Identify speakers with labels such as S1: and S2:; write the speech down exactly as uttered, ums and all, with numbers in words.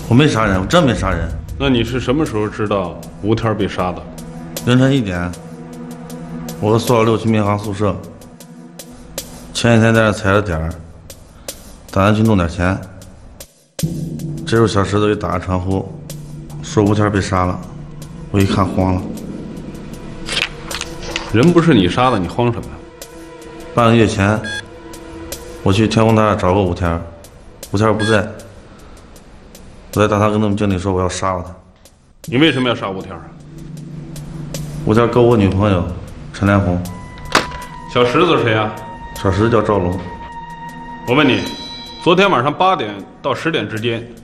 S1: 我没杀人，我真没杀人。
S2: 那你是什么时候知道吴天被杀的？
S1: 凌晨一点，我和苏老六去民航宿舍，前几天在那踩了点儿，打算去弄点钱。这时候小石头给打个传呼，说吴天被杀了。我一看慌了。
S2: 人不是你杀的，你慌什么呀？
S1: 半个月前，我去天空大厦找过吴天，吴天不在。我在大堂跟他们经理说我要杀了他。
S2: 你为什么要杀吴天啊？
S1: 吴天勾我女朋友陈连红。
S2: 小石子谁呀？
S1: 小石子叫赵龙。
S2: 我问你，昨天晚上八点到十点之间，